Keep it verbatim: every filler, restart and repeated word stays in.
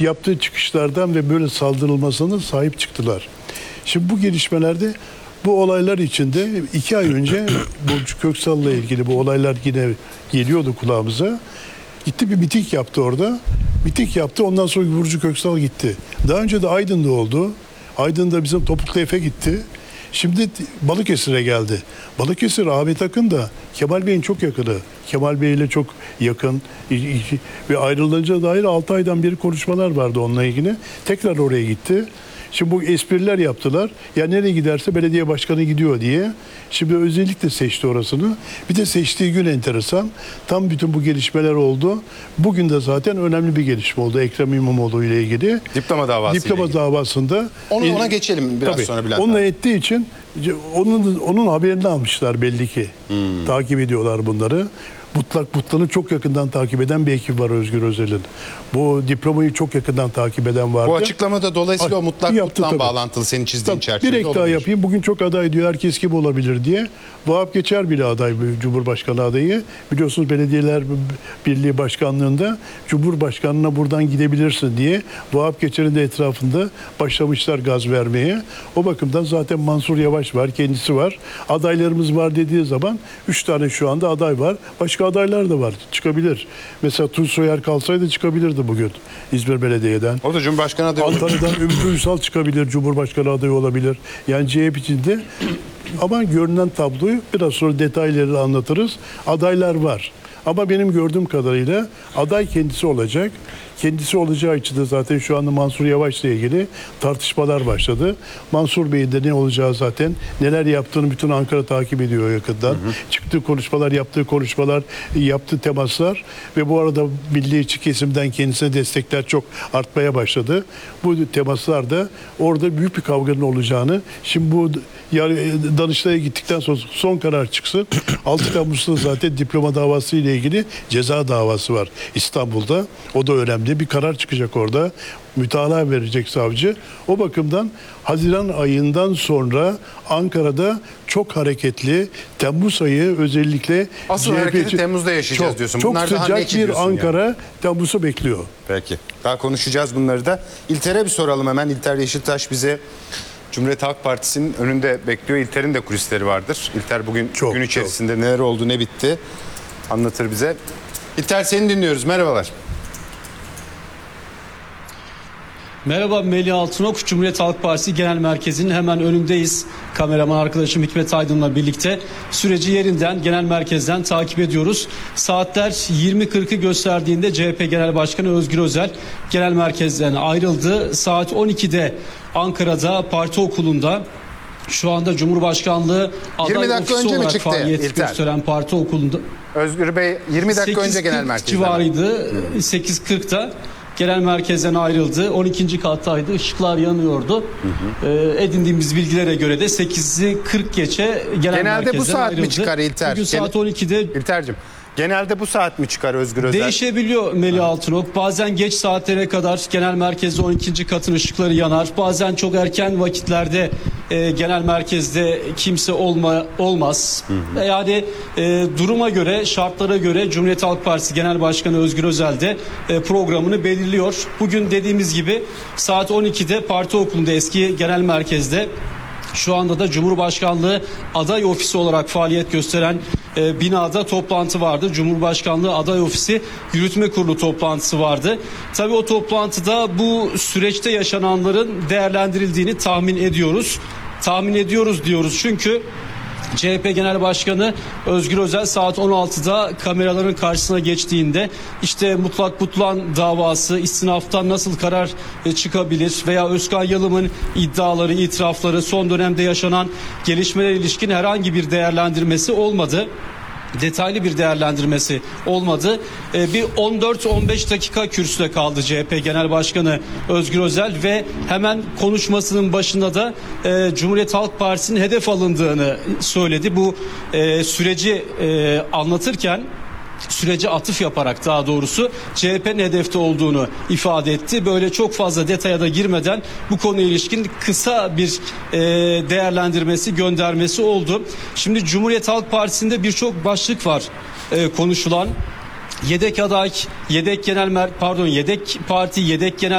yaptığı çıkışlardan ve böyle saldırılmasına sahip çıktılar. Şimdi bu gelişmelerde bu olaylar içinde iki ay önce Burcu Köksal'la ilgili bu olaylar yine geliyordu kulağımıza. Gitti bir miting yaptı orada. Miting yaptı, ondan sonra Burcu Köksal gitti. Daha önce de Aydın'da oldu. Aydın'da bizim Topuklu Efe gitti. Şimdi Balıkesir'e geldi. Balıkesir, Ahmet Akın da Kemal Bey'in çok yakını. Kemal Bey ile çok yakın ve ayrılınca dair altı aydan beri konuşmalar vardı onunla ilgili. Tekrar oraya gitti. Şimdi bu espriler yaptılar. Ya nereye giderse belediye başkanı gidiyor diye. Şimdi özellikle seçti orasını. Bir de seçtiği gün enteresan. Tam bütün bu gelişmeler oldu. Bugün de zaten önemli bir gelişme oldu Ekrem İmamoğlu ile ilgili. Diploma davası Diploma ilgili. davasında. Onu, ona geçelim biraz tabii, sonra Bülent. Onunla ettiği için onun onun haberini almışlar belli ki. Hmm. Takip ediyorlar bunları. Mutlak Mutlu'nu çok yakından takip eden bir ekip var Özgür Özel'in. Bu diplomayı çok yakından takip eden vardı. Bu açıklamada dolayısıyla o Mutlak Mutlu'dan bağlantılı senin çizdiğin tabii, çerçevede bir ek daha yapayım. Bugün çok aday diyor. Herkes gibi olabilir diye. Vahap Geçer bile aday, Cumhurbaşkanı adayı. Biliyorsunuz Belediyeler Birliği Başkanlığı'nda Cumhurbaşkanı'na buradan gidebilirsin diye Vahap Geçer'in de etrafında başlamışlar gaz vermeye. O bakımdan zaten Mansur Yavaş var, kendisi var. Adaylarımız var dediği zaman üç tane şu anda aday var. Başka adaylar da var. Çıkabilir. Mesela Tunç Soyer kalsaydı çıkabilirdi bugün İzmir Belediye'den. O da Cumhurbaşkanı adayı olur. Antalya'dan Ümit Uysal çıkabilir. Cumhurbaşkanı adayı olabilir. Yani C H P içinde. Ama görünen tabloyu biraz sonra detaylarıyla anlatırız. Adaylar var. Ama benim gördüğüm kadarıyla aday kendisi olacak. Kendisi olacağı için de zaten şu anda Mansur Yavaş'la ilgili tartışmalar başladı. Mansur Bey'in de ne olacağı zaten, neler yaptığını bütün Ankara takip ediyor yakından. Hı hı. Çıktığı konuşmalar, yaptığı konuşmalar, yaptığı temaslar ve bu arada milliyetçi kesimden kendisine destekler çok artmaya başladı. Bu temaslar da orada büyük bir kavganın olacağını, şimdi bu yani Danıştay'a gittikten sonra son karar çıksın. altı Temmuz'da zaten diploma davası ile ilgili ceza davası var İstanbul'da. O da önemli. Bir karar çıkacak orada. Mütalaa verecek savcı. O bakımdan Haziran ayından sonra Ankara'da çok hareketli, Temmuz ayı özellikle asıl hareketi Temmuz'da yaşayacağız çok, diyorsun. Çok Bunlar sıcak bir Ankara yani. Temmuz'u bekliyor. Peki. Daha konuşacağız bunları da. İlter'e bir soralım hemen. İlter Yeşiltaş bize Cumhuriyet Halk Partisi'nin önünde bekliyor. İlter'in de kulisleri vardır. İlter bugün çok, gün içerisinde çok. neler oldu, ne bitti anlatır bize. İlter, seni dinliyoruz. Merhabalar. Merhaba, Melih Altınok, Cumhuriyet Halk Partisi Genel Merkezi'nin hemen önündeyiz. Kameraman arkadaşım Hikmet Aydın'la birlikte süreci yerinden, genel merkezden takip ediyoruz. Saatler yirmi kırkı gösterdiğinde C H P Genel Başkanı Özgür Özel genel merkezden ayrıldı. Saat on ikide Ankara'da parti okulunda, şu anda Cumhurbaşkanlığı aday ofisi olarak faaliyet İlter. gösteren parti okulunda. Özgür Bey yirmi dakika önce genel merkezden civarıydı. sekiz kırkta genel merkezden ayrıldı. on ikinci kattaydı. Işıklar yanıyordu. Hı hı. Ee, edindiğimiz bilgilere göre de sekizi kırk geçe genel Genelde merkezden bu saat ayrıldı. mi çıkar İlter? Bugün saat on ikide. İlter'cim, genelde bu saat mi çıkar Özgür Özel? Değişebiliyor Melih Altınok. Bazen geç saatlere kadar genel merkezde on ikinci katın ışıkları yanar. Bazen çok erken vakitlerde e, genel merkezde kimse olma, olmaz. Hı hı. Yani e, duruma göre, şartlara göre Cumhuriyet Halk Partisi Genel Başkanı Özgür Özel de e, programını belirliyor. Bugün dediğimiz gibi saat on ikide parti okulunda, eski genel merkezde, şu anda da Cumhurbaşkanlığı aday ofisi olarak faaliyet gösteren e, binada toplantı vardı. Cumhurbaşkanlığı aday ofisi yürütme kurulu toplantısı vardı. Tabii o toplantıda bu süreçte yaşananların değerlendirildiğini tahmin ediyoruz. Tahmin ediyoruz diyoruz çünkü C H P Genel Başkanı Özgür Özel saat on altıda kameraların karşısına geçtiğinde işte Mutlak Mutlu'nun davası, istinaftan nasıl karar çıkabilir veya Özkan Yalım'ın iddiaları, itirafları, son dönemde yaşanan gelişmelere ilişkin herhangi bir değerlendirmesi olmadı. Detaylı bir değerlendirmesi olmadı. Ee, bir on dört on beş dakika kürsüde kaldı C H P Genel Başkanı Özgür Özel ve hemen konuşmasının başında da e, Cumhuriyet Halk Partisi'nin hedef alındığını söyledi. Bu e, süreci e, anlatırken, sürece atıf yaparak daha doğrusu C H P'nin hedefte olduğunu ifade etti. Böyle çok fazla detaya da girmeden bu konuya ilişkin kısa bir e, değerlendirmesi, göndermesi oldu. Şimdi Cumhuriyet Halk Partisi'nde birçok başlık var e, konuşulan. Yedek aday, yedek genel mer pardon yedek parti, yedek genel